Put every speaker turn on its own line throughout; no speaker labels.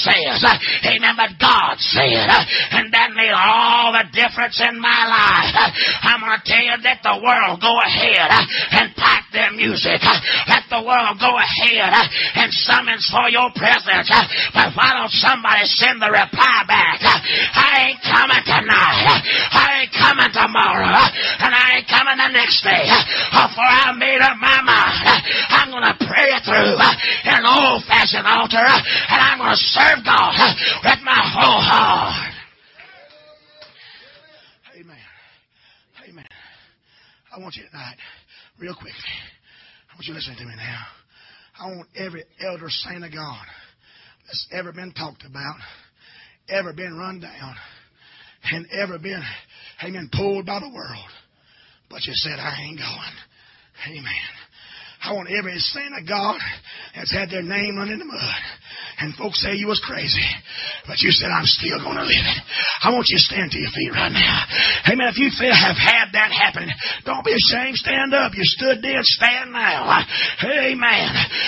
says. Amen. But God said. And that made all the difference in my life. I'm going to tell you, let the world go ahead and pipe their music. Let the world go ahead and summons for your presence. But why don't somebody send the reply back? I ain't coming tonight. I ain't coming tomorrow. And I ain't coming the next day. For I made up my mind. I'm going to pray it through in an old-fashioned altar. And I'm going to serve God with my whole heart. Amen. Amen. I want you tonight, real quickly, I want you listening to me now. I want every elder saint of God that's ever been talked about, ever been run down, and ever been, amen, pulled by the world. But you said, I ain't going. Amen. I want every saint of God that's had their name run in the mud. And folks say you was crazy. But you said, I'm still going to live it. I want you to stand to your feet right now. Amen. If you have had that happen, don't be ashamed. Stand up. You stood there. Stand now. Amen.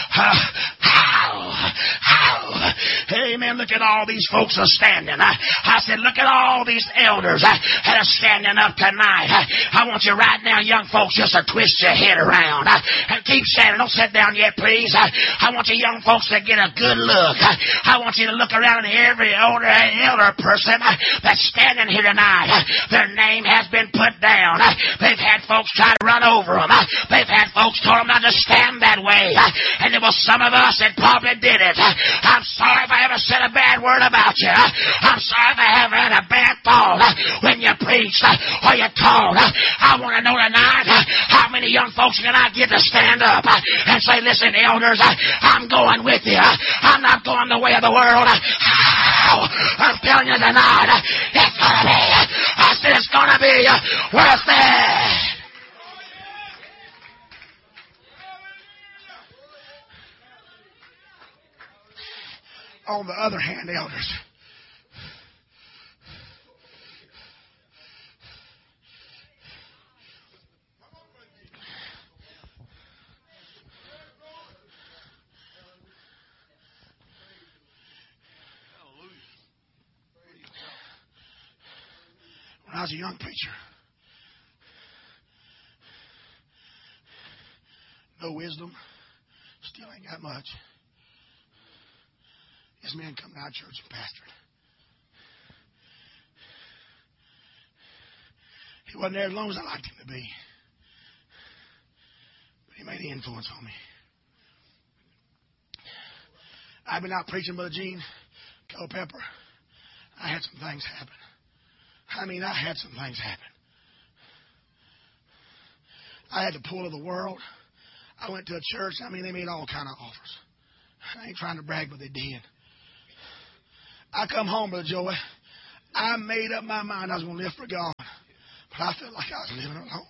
Amen. Look at all these folks are standing. I said, look at all these elders that are standing up tonight. I want you right now, young folks, just to twist your head around and keep standing. Don't sit down yet, please. I want you young folks to get a good look. I want you to look around at every elder person that's standing here tonight. Their name has been put down. They've had folks try to run over them. They've had folks told them not to stand that way. And there was some of us that probably did it. I'm sorry if I ever said a bad word about you. I'm sorry if I ever had a bad thought when you preached or you taught. I want to know tonight how many young folks can I get to stand up and say, listen, elders, I'm going with you. I'm not going the way of the world. I'm telling you tonight, it's going to be, I said it's going to be worth it. On the other hand, elders, when I was a young preacher, no wisdom, still ain't got much. This man come out of church and pastored. He wasn't there as long as I liked him to be. But he made an influence on me. I've been out preaching, Brother Gene, Culpeper. I had some things happen. I had some things happen. I had the pull of the world. I went to a church. They made all kind of offers. I ain't trying to brag, but they did. I come home, Brother Joey. I made up my mind I was going to live for God. But I felt like I was living alone.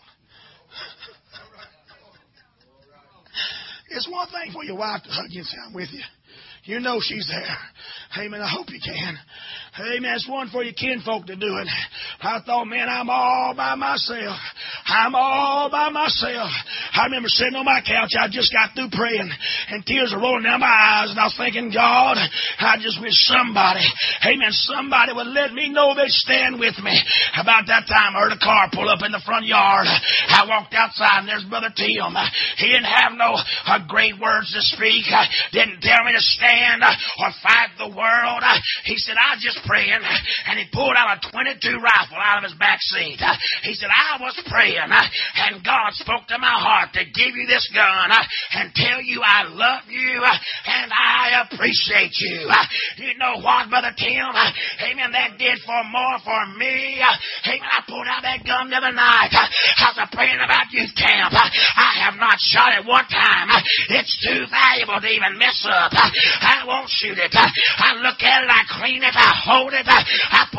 It's one thing for your wife to hug you and say, I'm with you. You know she's there. Amen. I hope you can. Amen. It's one for your kinfolk to do it. I thought, man, I'm all by myself. I'm all by myself. I remember sitting on my couch. I just got through praying, and tears were rolling down my eyes, and I was thinking, God, I just wish somebody, amen, somebody would let me know they'd stand with me. About that time, I heard a car pull up in the front yard. I walked outside, and there's Brother Tim. He didn't have no great words to speak. Didn't tell me to stand or fight the world. He said, I was just praying, and he pulled out a .22 rifle out of his back seat. He said, I was praying, and God spoke to my heart to give you this gun and tell you I love you and I appreciate you. You know what, Brother Tim? Amen. That did more for me. Amen. I pulled out that gun the other night. I was praying about youth camp. I have not shot it one time. It's too valuable to even mess up. I won't shoot it. I look at it, I clean it, I hold it, I